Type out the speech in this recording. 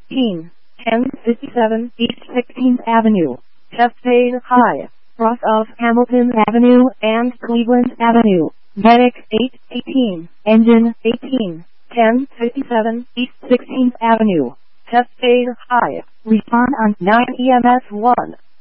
1057 East 16th Avenue, Chastain High, cross of Hamilton Avenue and Cleveland Avenue, Medic 818, Engine 18, 1057 East 16th Avenue, Chastain High, respond on 9 EMS 1.